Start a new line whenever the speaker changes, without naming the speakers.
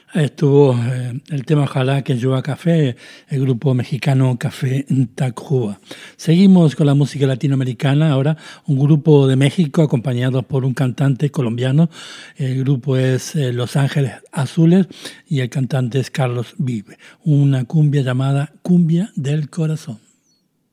Estuvo el tema Ojalá que llueva café, el grupo mexicano Café Tacuba. Seguimos con la música latinoamericana, ahora un grupo de México acompañado por un cantante colombiano. El grupo es Los Ángeles Azules y el cantante es Carlos Vive. Una cumbia llamada Cumbia del Corazón.